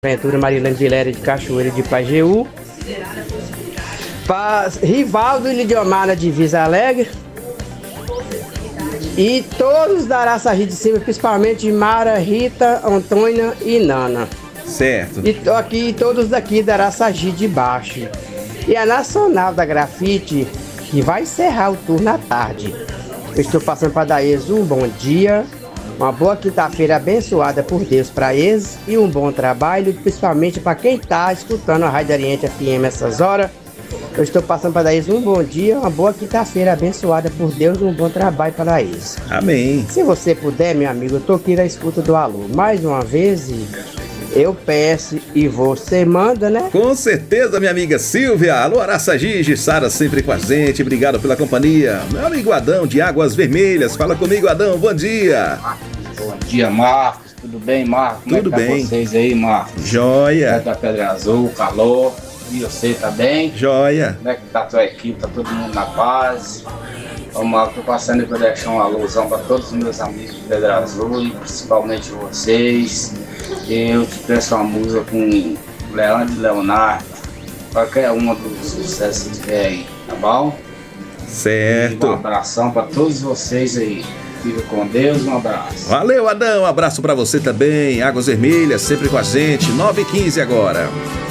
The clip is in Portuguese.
Ventura, Marilene Vilela de Cachoeira de Pajeú. Para Rivaldo e Lidiomar na Divisa Alegre. E todos da Araçagi de cima, principalmente Mara, Rita, Antônia e Nana. Certo. E aqui, todos daqui da Araçagi de baixo. E a Nacional da Grafite, que vai encerrar o turno à tarde. Eu estou passando para dar eles um bom dia. Uma boa quinta-feira abençoada por Deus para eles e um bom trabalho, principalmente para quem está escutando a Rádio Oriente FM essas horas. Eu estou passando para eles um bom dia, uma boa quinta-feira abençoada por Deus e um bom trabalho para eles. Amém. Se você puder, meu amigo, eu estou aqui na escuta do alô. Mais uma vez, eu peço e você manda, né? Com certeza, minha amiga Silvia. Alô, Araçagi, Sara sempre com a gente. Obrigado pela companhia. Meu amigo Adão de Águas Vermelhas. Fala comigo, Adão. Bom dia. Bom dia, Marcos. Tudo bem, Marcos? Tudo Como é que bem. Tá vocês aí, Marcos? Joia. Da Pedra Azul, calor. E você tá bem? Joia. Como é que tá a tua equipe? Tá todo mundo na paz? Ô, Marcos, tô passando aí pra deixar uma alusão para todos os meus amigos de Pedra Azul, e principalmente vocês. Eu te peço uma música com Leandro e Leonardo. Qualquer uma dos sucessos que tiver aí, tá bom? Certo. E um abração para todos vocês aí. Fica com Deus, um abraço. Valeu, Adão. Um abraço pra você também. Águas Vermelhas, sempre com a gente. 9h15 agora.